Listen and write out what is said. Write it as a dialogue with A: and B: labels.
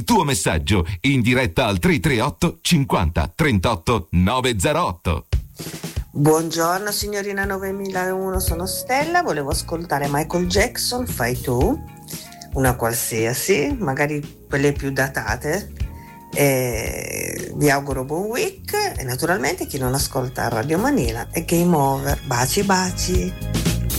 A: tuo messaggio in diretta al 338 50 38 908.
B: Buongiorno signorina 9001, sono Stella, volevo ascoltare Michael Jackson, Fai tu, una qualsiasi, magari quelle più datate. Vi auguro buon week e naturalmente chi non ascolta Radio Manila è Game Over. Baci baci.